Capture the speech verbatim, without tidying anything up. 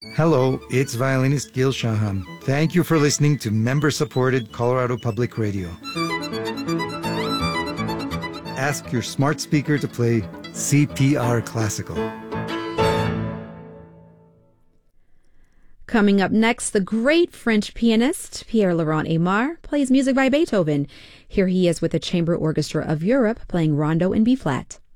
Hello, it's violinist Gil Shaham. Thank you for listening to member-supported Colorado Public Radio. Ask your smart speaker to play C P R Classical. Coming up next, the great French pianist Pierre-Laurent Aimard plays music by Beethoven. Here he is with the Chamber Orchestra of Europe playing Rondo in B-flat.